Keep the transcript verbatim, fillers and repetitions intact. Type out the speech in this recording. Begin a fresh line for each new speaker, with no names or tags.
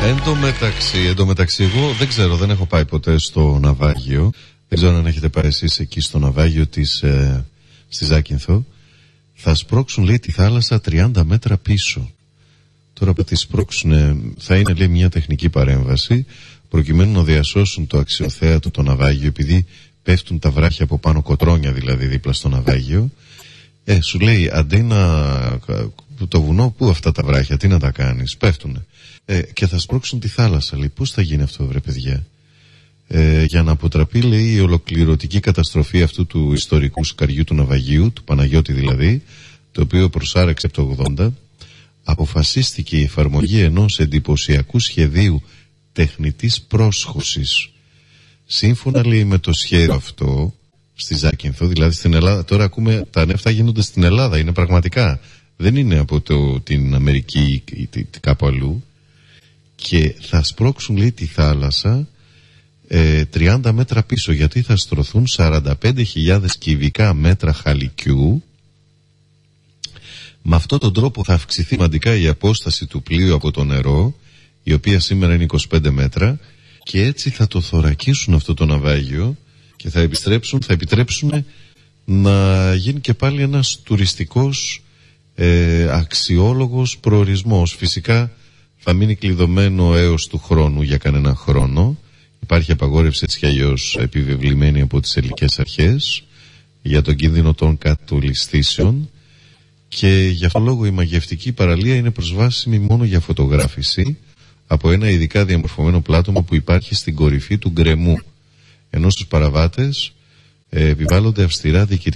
Εν τω μεταξύ, εν τω μεταξύ, εγώ δεν ξέρω, δεν έχω πάει ποτέ στο ναυάγιο. Δεν ξέρω αν έχετε πάει εσείς εκεί στο ναυάγιο της, ε, στη Ζάκυνθο. Θα σπρώξουν, λέει, τη θάλασσα τριάντα μέτρα πίσω. Τώρα που τη σπρώξουν, θα είναι, λέει, μια τεχνική παρέμβαση προκειμένου να διασώσουν το αξιοθέατο το ναυάγιο, επειδή πέφτουν τα βράχια από πάνω, κοτρόνια δηλαδή δίπλα στο ναυάγιο. Ε, σου λέει, αντί να... το βουνό, πού αυτά τα βράχια, τι να τα κάνεις, πέφτουνε. Ε, και θα σπρώξουν τη θάλασσα, λέει. Πώς θα γίνει αυτό, βρε παιδιά? Ε, για να αποτραπεί, λέει, η ολοκληρωτική καταστροφή αυτού του ιστορικού σκαριού του ναυαγίου, του Παναγιώτη δηλαδή, το οποίο προσάρεξε από το ογδόντα, αποφασίστηκε η εφαρμογή ενός εντυπωσιακού σχεδίου τεχνητής πρόσχωσης. Σύμφωνα, λέει, με το σχέδιο αυτό στη Ζάκυνθο, δηλαδή στην Ελλάδα, τώρα ακούμε τα νεύτα γίνονται στην Ελλάδα, είναι πραγματικά, δεν είναι από το, την Αμερική ή κάπου αλλού, και θα σπρώξουν, λέει, τη θάλασσα ε, τριάντα μέτρα πίσω, γιατί θα στρωθούν σαράντα πέντε χιλιάδες κυβικά μέτρα χαλικιού. Με αυτόν τον τρόπο θα αυξηθεί σημαντικά η απόσταση του πλοίου από το νερό, η οποία σήμερα είναι είκοσι πέντε μέτρα, και έτσι θα το θωρακίσουν αυτό το ναυάγιο και θα επιστρέψουν, θα επιτρέψουν να γίνει και πάλι ένας τουριστικός ε, αξιόλογος προορισμός. Φυσικά θα μείνει κλειδωμένο έως του χρόνου για κανένα χρόνο. Υπάρχει απαγόρευση έτσι κι αλλιώς επιβεβλημένη από τις ελληνικές αρχές για τον κίνδυνο των κατολιστήσεων, και γι' αυτόν λόγο η μαγευτική παραλία είναι προσβάσιμη μόνο για φωτογράφηση από ένα ειδικά διαμορφωμένο πλάτωμα που υπάρχει στην κορυφή του γκρεμού, ενώ στους παραβάτες ε, επιβάλλονται αυστηρά διοικητικά